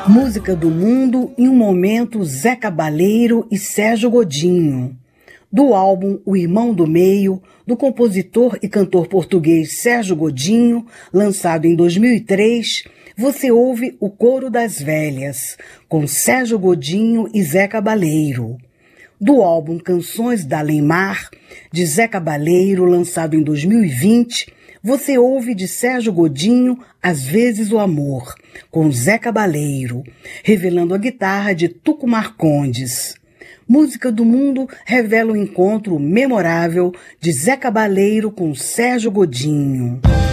Música do Mundo em um momento Zé Cabaleiro e Sérgio Godinho. Do álbum O Irmão do Meio, do compositor e cantor português Sérgio Godinho, lançado em 2003, você ouve O Coro das Velhas, com Sérgio Godinho e Zé Cabaleiro. Do álbum Canções da Além-Mar, de Zé Cabaleiro, lançado em 2020, você ouve de Sérgio Godinho Às Vezes o Amor, com Zé Cabaleiro, revelando a guitarra de Tuco Marcondes. Música do Mundo revela o encontro memorável de Zé Cabaleiro com Sérgio Godinho.